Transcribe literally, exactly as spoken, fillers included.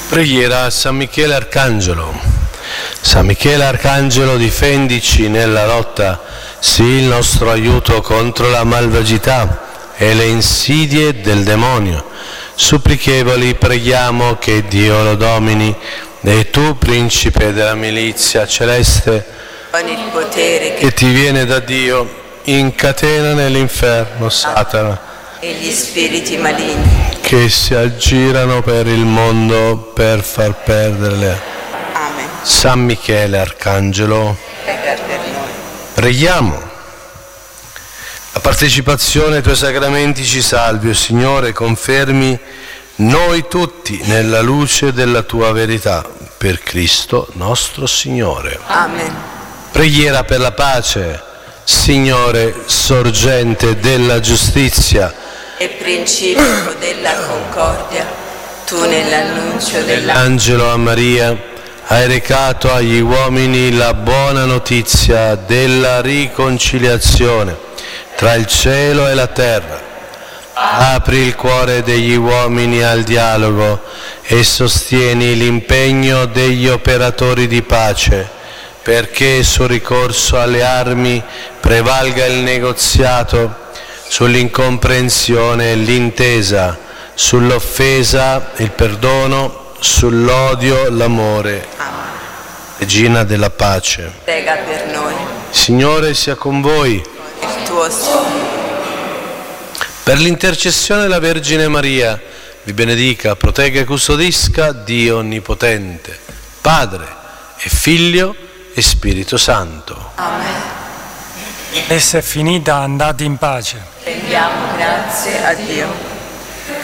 Preghiera a San Michele Arcangelo. San Michele Arcangelo, difendici nella lotta, sii il nostro aiuto contro la malvagità e le insidie del demonio. Supplichevoli preghiamo che Dio lo domini, e tu, principe della milizia celeste, con il potere che, che ti viene da Dio, incatena nell'inferno Satana e gli spiriti maligni che si aggirano per il mondo per far perdere le... Amen. San Michele Arcangelo, Prega per noi. Preghiamo. La partecipazione ai tuoi sacramenti ci salvi, o Signore, confermi noi tutti nella luce della tua verità, per Cristo nostro Signore. Amen. Preghiera per la pace. Signore, sorgente della giustizia E principio della concordia, tu nell'annuncio della... Angelo a Maria, hai recato agli uomini la buona notizia della riconciliazione tra il cielo e la terra. Apri il cuore degli uomini al dialogo e sostieni l'impegno degli operatori di pace, perché sul ricorso alle armi prevalga il negoziato, sull'incomprensione l'intesa, sull'offesa il perdono, sull'odio l'amore. Amen. Regina della pace, Prega per noi. Signore sia con voi. Il tuo Spirito. Per l'intercessione della Vergine Maria vi benedica, protegga e custodisca Dio Onnipotente, Padre e Figlio e Spirito Santo. Amen. Essa è finita, andate in pace. Rendiamo grazie a Dio.